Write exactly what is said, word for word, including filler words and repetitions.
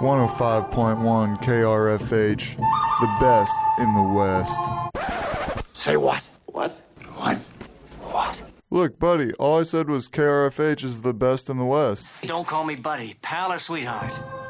one oh five point one K R F H, the best in the West. Say what? What? What? What? Look, buddy, all I said was K R F H is the best in the West. Don't call me buddy, pal or sweetheart.